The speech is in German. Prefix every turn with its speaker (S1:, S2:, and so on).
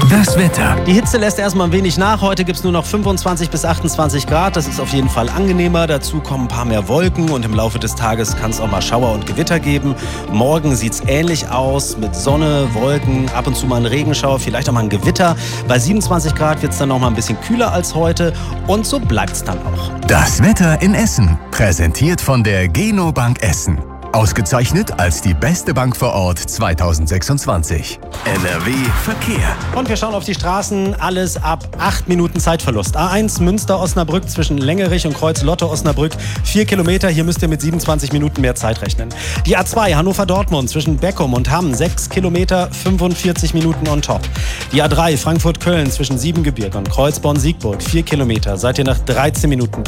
S1: Das Wetter.
S2: Die Hitze lässt erstmal ein wenig nach. Heute gibt es nur noch 25 bis 28 Grad. Das ist auf jeden Fall angenehmer. Dazu kommen ein paar mehr Wolken und im Laufe des Tages kann es auch mal Schauer und Gewitter geben. Morgen sieht es ähnlich aus mit Sonne, Wolken, ab und zu mal ein Regenschauer, vielleicht auch mal ein Gewitter. Bei 27 Grad wird es dann noch mal ein bisschen kühler als heute und so bleibt es dann auch.
S1: Das Wetter in Essen. Präsentiert von der Geno Bank Essen. Ausgezeichnet als die beste Bank vor Ort 2026. NRW Verkehr.
S2: Und wir schauen auf die Straßen. Alles ab 8 Minuten Zeitverlust. A1 Münster-Osnabrück zwischen Längerich und Kreuz-Lotte-Osnabrück. 4 Kilometer. Hier müsst ihr mit 27 Minuten mehr Zeit rechnen. Die A2 Hannover-Dortmund zwischen Beckum und Hamm. 6 Kilometer, 45 Minuten on top. Die A3 Frankfurt-Köln zwischen Siebengebirge und Kreuzborn-Siegburg. 4 Kilometer. Seid ihr nach 13 Minuten